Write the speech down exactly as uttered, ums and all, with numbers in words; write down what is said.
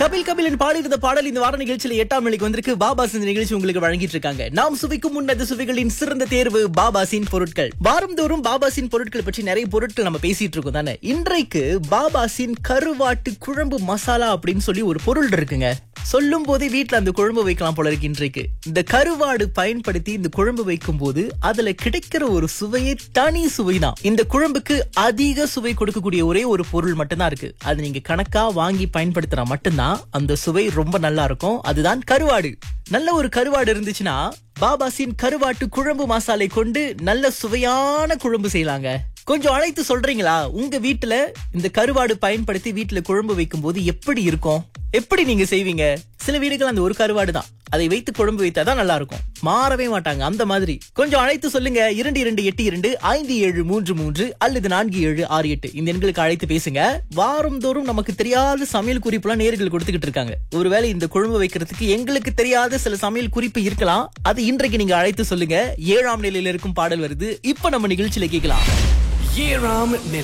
கபில் கபிலன் பாடியிருந்த பாடல் இந்த வார நிகழ்ச்சியில எட்டாம் மணிக்கு வந்திருக்கு. பாபாஸ் இந்த நிகழ்ச்சி உங்களுக்கு வழங்கிட்டு இருக்காங்க. நாம் சுவைக்கும் உன்னத சுவைகளின் சிறந்த தேர்வு பாபாசின் பொருட்கள். வாரந்தோறும் பாபாசின் பொருட்கள் பற்றி நிறைய பொருட்கள் நம்ம பேசிட்டு இருக்கோம் தானே. இன்றைக்கு பாபாசின் கருவாட்டு குழம்பு மசாலா அப்படின்னு சொல்லி ஒரு பொருள் இருக்குங்க. சொல்லும் போதே வீட்டுல அந்த குழம்பு வைக்கலாம் போல இருக்கு. இன்றைக்கு இந்த கருவாடு பயன்படுத்தி இந்த குழம்பு வைக்கும் போது அதுல கிடைக்கிற ஒரு சுவையே தனி சுவைதான். இந்த குழம்புக்கு அதிக சுவை கொடுக்கக்கூடிய ஒரே ஒரு பொருள் மட்டும்தான் இருக்கு. அது நீங்க கணக்கா வாங்கி பயன்படுத்தினா மட்டும்தான் அந்த சுவை ரொம்ப நல்லா இருக்கும். அதுதான் கருவாடு. நல்ல ஒரு கருவாடு இருந்துச்சுன்னா பாபாசின் கருவாட்டு குழம்பு மசாலை கொண்டு நல்ல சுவையான குழம்பு செய்யலாங்க. கொஞ்சம் அழைத்து சொல்றீங்களா? உங்க வீட்டுல இந்த கருவாடு பயன்படுத்தி வீட்டுல குழம்பு வைக்கும் போது எப்படி இருக்கும்? எப்படி நீங்க செய்வீங்க? சில வீடுகள் அந்த ஒரு கருவாடு தான், அதை வைத்து குழம்பு வைத்தாதான் நல்லா இருக்கும். மாறவே மாட்டாங்க அந்த மாதிரி. கொஞ்சம் அழைத்து சொல்லுங்க. இரண்டு இரண்டு எட்டு இரண்டு ஐந்து ஏழு மூன்று மூன்று அல்லது நான்கு ஏழு ஆறு எட்டு இந்த எண்களுக்கு அழைத்து பேசுங்க. வாரந்தோறும் நமக்கு தெரியாத சமையல் குறிப்புலாம் நேர்கள் கொடுத்துக்கிட்டு இருக்காங்க. ஒருவேளை இந்த குழம்பு வைக்கிறதுக்கு எங்களுக்கு தெரியாத சில சமையல் குறிப்பு இருக்கலாம். அது இன்றைக்கு நீங்க அழைத்து சொல்லுங்க. ஏழாம் நிலையில இருக்கும் பாடல் வருது. இப்ப நம்ம நிகழ்ச்சியில கேட்கலாம். ஏழாம் நிலை.